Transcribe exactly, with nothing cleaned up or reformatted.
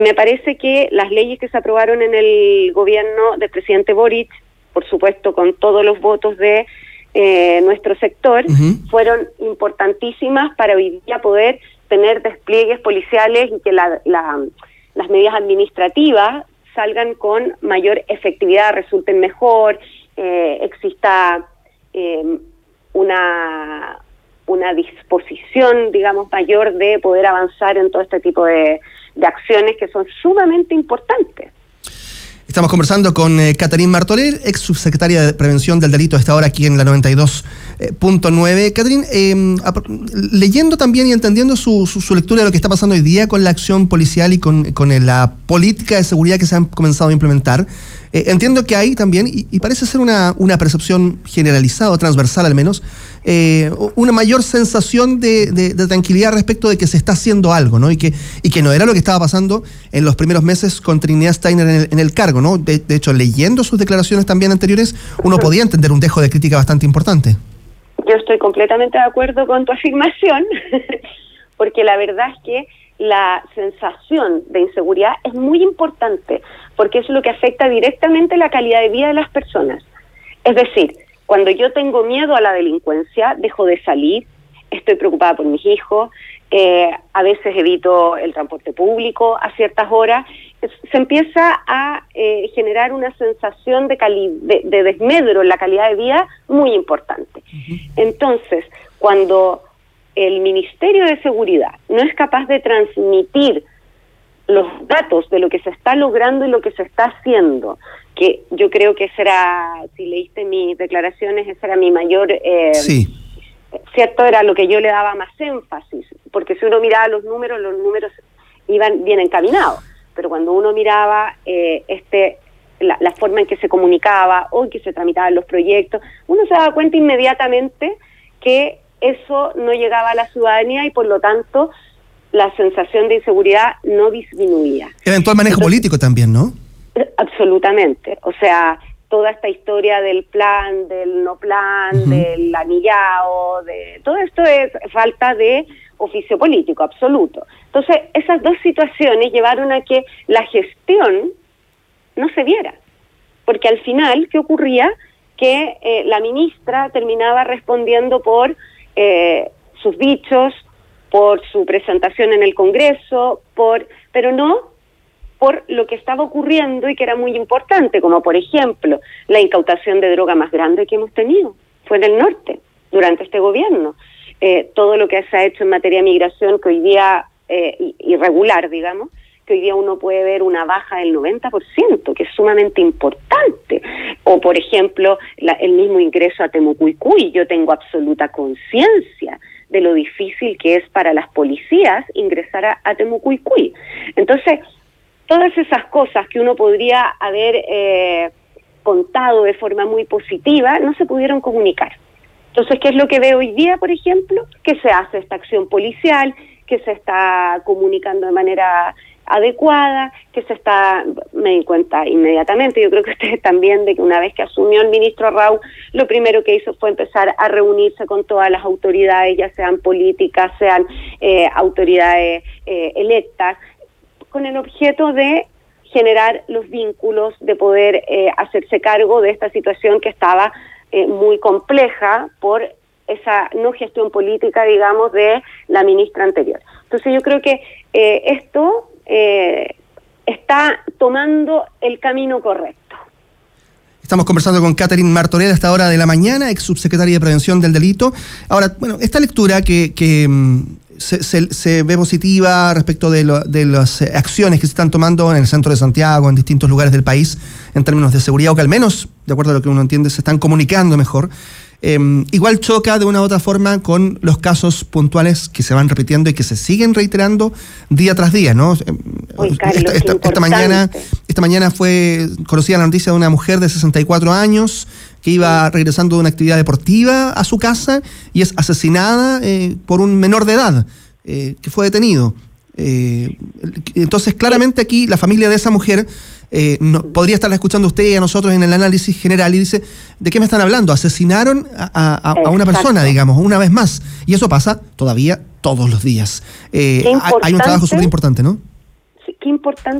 Me parece que las leyes que se aprobaron en el gobierno del presidente Boric, por supuesto con todos los votos de eh, nuestro sector, uh-huh. fueron importantísimas para hoy día poder tener despliegues policiales y que la, la, las medidas administrativas salgan con mayor efectividad, resulten mejor, eh, exista eh, una, una disposición, digamos, mayor de poder avanzar en todo este tipo de, de acciones que son sumamente importantes. Estamos conversando con eh, Catherine Martorell, ex subsecretaria de Prevención del Delito, a esta hora aquí en la noventa y dos punto nueve. Catherine, eh, leyendo también y entendiendo su, su, su lectura de lo que está pasando hoy día con la acción policial y con, con la política de seguridad que se han comenzado a implementar, eh, entiendo que hay también, y, y parece ser una, una percepción generalizada o transversal al menos, eh, una mayor sensación de, de, de tranquilidad respecto de que se está haciendo algo, ¿no? Y que, y que no era lo que estaba pasando en los primeros meses con Trinidad Steiner en el, en el cargo, ¿no? De, de hecho, leyendo sus declaraciones también anteriores, uno podía entender un dejo de crítica bastante importante. Yo estoy completamente de acuerdo con tu afirmación, porque la verdad es que la sensación de inseguridad es muy importante, porque es lo que afecta directamente la calidad de vida de las personas. Es decir, cuando yo tengo miedo a la delincuencia, dejo de salir, estoy preocupada por mis hijos, eh, a veces evito el transporte público a ciertas horas, se empieza a eh, generar una sensación de, cali- de, de desmedro en la calidad de vida muy importante. Uh-huh. Entonces, cuando el Ministerio de Seguridad no es capaz de transmitir los datos de lo que se está logrando y lo que se está haciendo, que yo creo que esa era, si leíste mis declaraciones, esa era mi mayor... Eh, sí. Cierto, era lo que yo le daba más énfasis, porque si uno miraba los números, los números iban bien encaminados. Pero cuando uno miraba eh, este la, la forma en que se comunicaba o en que se tramitaban los proyectos, uno se daba cuenta inmediatamente que eso no llegaba a la ciudadanía y por lo tanto la sensación de inseguridad no disminuía. Eventual manejo Entonces, político también, ¿no? Absolutamente. O sea, toda esta historia del plan, del no plan, uh-huh. del anillado, de todo esto es falta de oficio político absoluto. Entonces, esas dos situaciones llevaron a que la gestión no se viera. Porque al final, ¿qué ocurría? Que eh, la ministra terminaba respondiendo por eh, sus dichos, por su presentación en el Congreso, por pero no por lo que estaba ocurriendo y que era muy importante, como por ejemplo, la incautación de droga más grande que hemos tenido. Fue en el norte, durante este gobierno. Eh, todo lo que se ha hecho en materia de migración, que hoy día, eh, irregular, digamos, que hoy día uno puede ver una baja del noventa por ciento, que es sumamente importante. O, por ejemplo, la, el mismo ingreso a Temucuicui. Yo tengo absoluta conciencia de lo difícil que es para las policías ingresar a, a Temucuicui. Entonces, todas esas cosas que uno podría haber eh, contado de forma muy positiva, no se pudieron comunicar. Entonces, ¿qué es lo que veo hoy día, por ejemplo? Que se hace esta acción policial, que se está comunicando de manera adecuada, que se está, me di cuenta inmediatamente, yo creo que ustedes también, de que una vez que asumió el ministro Rau, lo primero que hizo fue empezar a reunirse con todas las autoridades, ya sean políticas, sean eh, autoridades eh, electas, con el objeto de generar los vínculos, de poder eh, hacerse cargo de esta situación que estaba eh, muy compleja por esa no gestión política, digamos, de la ministra anterior. Entonces yo creo que eh, esto eh, está tomando el camino correcto. Estamos conversando con Catherine Martorell a esta hora de la mañana, ex subsecretaria de Prevención del Delito. Ahora, bueno, esta lectura que... que Se, se, se ve positiva respecto de, lo, de las acciones que se están tomando en el centro de Santiago, en distintos lugares del país, en términos de seguridad, o que al menos, de acuerdo a lo que uno entiende, se están comunicando mejor. Eh, igual choca de una u otra forma con los casos puntuales que se van repitiendo y que se siguen reiterando día tras día, ¿no? Uy, Carlos, esta, esta, esta mañana, esta mañana fue conocida la noticia de una mujer de sesenta y cuatro años que iba regresando de una actividad deportiva a su casa y es asesinada eh, por un menor de edad eh, que fue detenido. Eh, entonces, claramente aquí la familia de esa mujer eh, no, podría estarla escuchando usted y a nosotros en el análisis general y dice, ¿de qué me están hablando? Asesinaron a, a, a una persona, digamos, una vez más. Y eso pasa todavía todos los días. Eh, hay un trabajo súper importante, ¿no? Sí, qué importante